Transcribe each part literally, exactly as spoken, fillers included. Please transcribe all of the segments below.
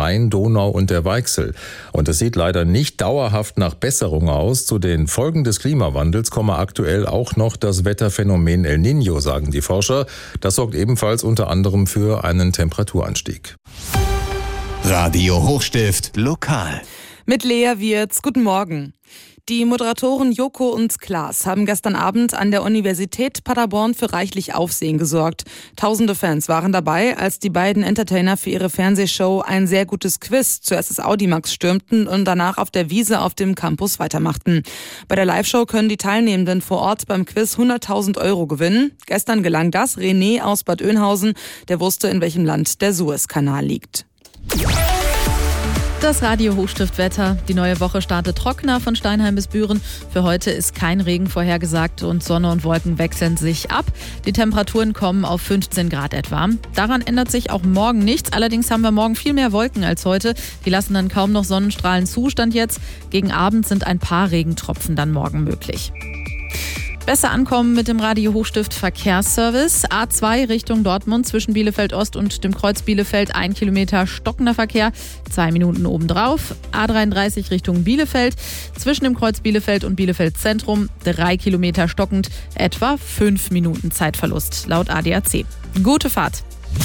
Rhein, Donau und der Weichsel. Und es sieht leider nicht dauerhaft nach Besserung aus. Zu den Folgen des Klimawandels komme aktuell auch noch das Wetterphänomen El Niño, sagen die Forscher. Das sorgt ebenfalls unter anderem für einen Temperaturanstieg. Radio Hochstift lokal. Mit Lea Wirz, guten Morgen. Die Moderatoren Joko und Klaas haben gestern Abend an der Universität Paderborn für reichlich Aufsehen gesorgt. Tausende Fans waren dabei, als die beiden Entertainer für ihre Fernsehshow ein sehr gutes Quiz, zuerst das Audimax, stürmten und danach auf der Wiese auf dem Campus weitermachten. Bei der Live-Show können die Teilnehmenden vor Ort beim Quiz hunderttausend Euro gewinnen. Gestern gelang das René aus Bad Oeynhausen, der wusste, in welchem Land der Suezkanal liegt. Das Radio Hochstift-Wetter. Die neue Woche startet trockener von Steinheim bis Büren. Für heute ist kein Regen vorhergesagt und Sonne und Wolken wechseln sich ab. Die Temperaturen kommen auf fünfzehn Grad etwa. Daran ändert sich auch morgen nichts. Allerdings haben wir morgen viel mehr Wolken als heute. Die lassen dann kaum noch Sonnenstrahlen zu, Stand jetzt. Gegen Abend sind ein paar Regentropfen dann morgen möglich. Besser ankommen mit dem Radio Hochstift Verkehrsservice. A zwei Richtung Dortmund zwischen Bielefeld Ost und dem Kreuz Bielefeld. Ein Kilometer stockender Verkehr, zwei Minuten obendrauf. A dreiunddreißig Richtung Bielefeld zwischen dem Kreuz Bielefeld und Bielefeld Zentrum. Drei Kilometer stockend, etwa fünf Minuten Zeitverlust laut A D A C. Gute Fahrt.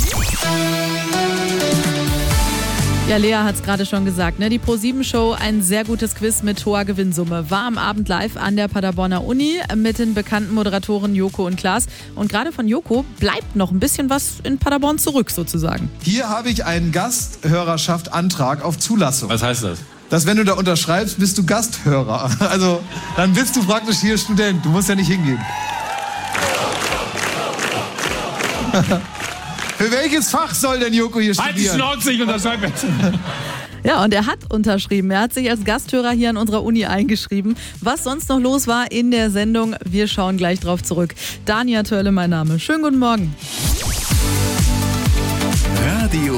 Ja, Lea hat es gerade schon gesagt, ne? Die Pro sieben Show, ein sehr gutes Quiz mit hoher Gewinnsumme, war am Abend live an der Paderborner Uni mit den bekannten Moderatoren Joko und Klaas. Und gerade von Joko bleibt noch ein bisschen was in Paderborn zurück sozusagen. Hier habe ich einen Gasthörerschaft-Antrag auf Zulassung. Was heißt das? Dass wenn du da unterschreibst, bist du Gasthörer. Also dann bist du praktisch hier Student. Du musst ja nicht hingehen. Für welches Fach soll denn Joko hier studieren? Halt die Schnauze, ich unterschreibe jetzt. Ja, und er hat unterschrieben. Er hat sich als Gasthörer hier an unserer Uni eingeschrieben. Was sonst noch los war in der Sendung, wir schauen gleich drauf zurück. Dania Törle, mein Name. Schönen guten Morgen. Radio